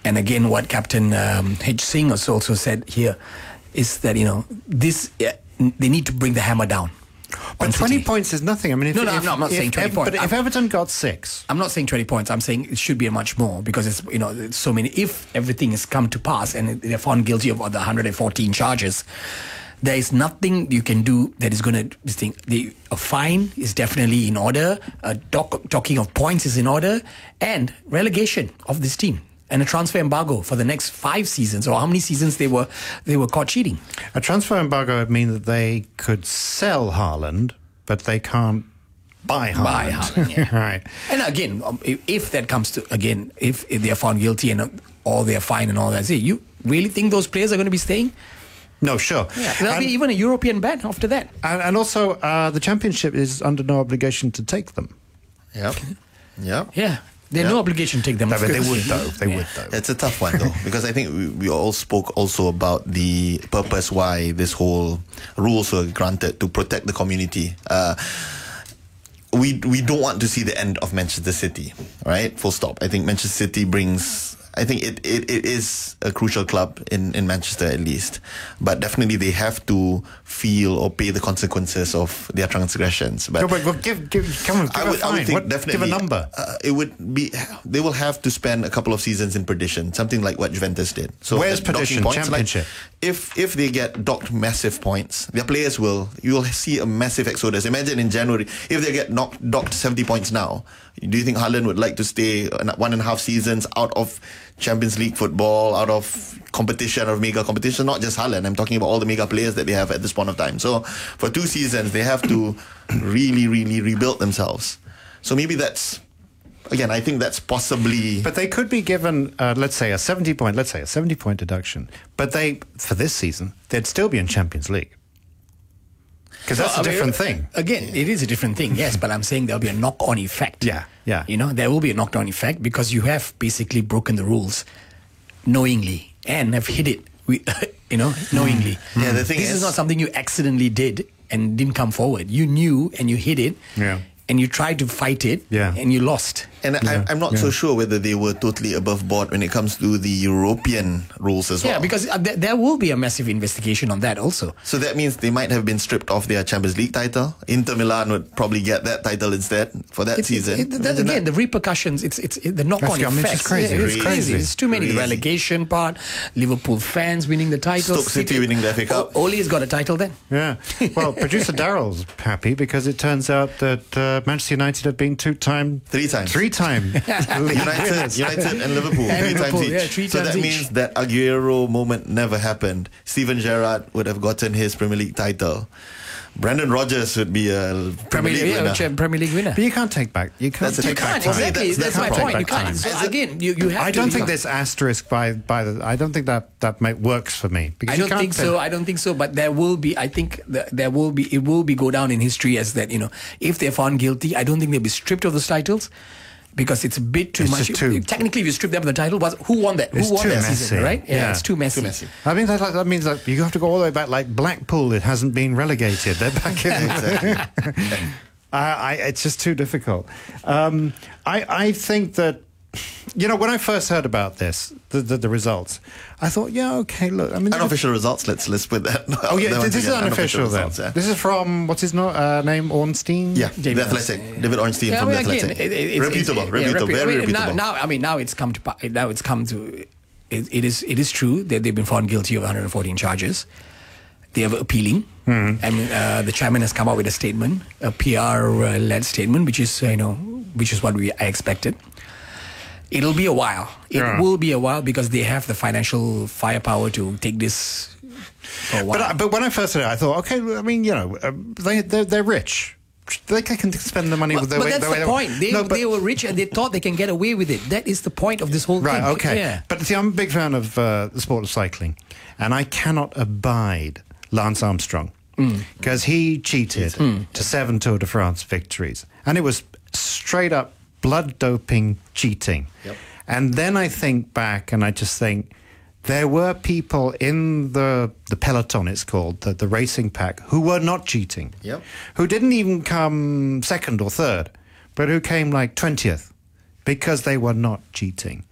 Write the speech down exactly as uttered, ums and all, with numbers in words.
and again, what Captain um, H. Singh has also said here is that, you know, this uh, they need to bring the hammer down. But twenty City. Points is nothing. I mean, if, no, no, if, no, I'm not if, saying twenty if, points. But I'm, if Everton got six, I'm not saying twenty points. I'm saying it should be much more because it's, you know, it's so many. If everything has come to pass and they're found guilty of the one hundred fourteen charges, there is nothing you can do that is going to. This thing, the a fine is definitely in order. A doc, talking of points is in order, and relegation of this team. And a transfer embargo for the next five seasons, or how many seasons they were they were caught cheating. A transfer embargo would mean that they could sell Haaland, but they can't buy Haaland. Buy Haaland, yeah. Right. And again, um, if, if that comes to, again, if, if they are found guilty and uh, all they are fine and all that, say, you really think those players are going to be staying? No, sure. Yeah, there'll and, be even a European ban after that. And, and also, uh, the Championship is under no obligation to take them. Yep. Yep. Yeah. There's yeah. no obligation to take them. No, but they would, though. They yeah. would, though. It's a tough one, though, because I think we, we all spoke also about the purpose why this whole rules were granted, to protect the community. Uh, we we don't want to see the end of Manchester City, right? Full stop. I think Manchester City brings... I think it, it, it is a crucial club in, in Manchester, at least. But definitely they have to feel or pay the consequences of their transgressions. But no, but well, give, give, come on, give I would, a fine. I would think what, definitely, give a number. Uh, it would be, they will have to spend a couple of seasons in perdition, something like what Juventus did. So where's perdition? Points, Championship. Like, if if they get docked massive points, their players will, you will see a massive exodus. Imagine in January, if they get knocked, docked seventy points now, do you think Haaland would like to stay one and a half seasons out of Champions League football, out of competition, out of mega competition? Not just Haaland, I'm talking about all the mega players that they have at this point of time. So for two seasons, they have to really, really rebuild themselves. So maybe that's, again, I think that's possibly... But they could be given, uh, let's say, a seventy point, let's say a seventy point deduction. But they, for this season, they'd still be in Champions League. Because that's well, a different I mean, thing. Again, it is a different thing, yes, but I'm saying there'll be a knock-on effect. Yeah, yeah. You know, there will be a knock-on effect because you have basically broken the rules knowingly and have hit it, you know, knowingly. Mm. Yeah, the thing this is, is not something you accidentally did and didn't come forward. You knew and you hit it. Yeah. And you tried to fight it, yeah. and you lost. And yeah. I, I'm not yeah. so sure whether they were totally above board when it comes to the European rules as well. Yeah, because uh, th- there will be a massive investigation on that also. So that means they might have been stripped of their Champions League title. Inter Milan would probably get that title instead for that It's, season. It, that, again, that. the repercussions, it's it's it, the knock-on I mean, effects. it's crazy. Yeah, it's Crazy. crazy. It's too many. Crazy. The relegation part, Liverpool fans winning the title. Stoke City winning the F A Cup. O- Ole's got a title then. Yeah. Well, producer Daryl's happy because it turns out that uh, Manchester United have been two-time... Three times. Three-time. United, United and Liverpool, And three Liverpool, times each. yeah, three so times that each. means that Aguero moment never happened. Steven Gerrard would have gotten his Premier League title. Brendan Rodgers would be a Premier, Premier League League, winner. yeah, Premier League winner. But you can't take back... You can't That's a take take back back time. time. Exactly, That's- that's, that's my my point. point. You can't. Is So it- again, you, you have I to... don't you think can't- there's asterisk by by the. I don't think that that might, works for me. Because I you don't can't think so. I don't think so. But there will be. I think that there will be. It will be go down in history as that. You know, if they're found guilty, I don't think they'll be stripped of those titles because it's a bit too It's much. just too- Technically, if you strip them of the title, was who won that? It's Who won too that messy. season? Right? Yeah, Yeah. it's too messy. Too messy. I mean, that, that means that you have to go all the way back, like Blackpool. It hasn't been relegated. They're back in. Exactly. uh, I, it's just too difficult. Um, I, I think that, you know, when I first heard about this, the, the, the results, I thought, yeah, okay, look. I mean, Unofficial results. Let's let's put that. Oh yeah, that this is again, unofficial then. results, yeah. This is from what's his no, uh, name? Ornstein. Yeah, David the Athletic. David Ornstein Yeah, from I the mean, again, Athletic. it- it- it's- reputable, it's- yeah, reputable, repu- very I mean, reputable. Now, now, I mean, now it's come to pa- now it's come to. It, it is it is true that they've been found guilty of one hundred fourteen charges. They are appealing, Mm-hmm. and uh, the chairman has come out with a statement, a P R-led statement, which is uh, you know, which is what we I expected. It'll be a while. It Yeah. will be a while because they have the financial firepower to take this for a while. But I, but when I first heard it, I thought, okay, I mean, you know, uh, they they're, they're rich. They can spend the money But, with their but way. that's their way the they point. want. They, No, but- they were rich and they thought they can get away with it. That is the point of this whole Right, thing. okay. Yeah. But see, I'm a big fan of uh, the sport of cycling, and I cannot abide Lance Armstrong because he cheated to seven Tour de France victories, and it was straight up blood doping cheating. Yep. And then I think back, and I just think there were people in the the peloton, it's called, the, the racing pack, who were not cheating, Yep. who didn't even come second or third, but who came like twentieth because they were not cheating.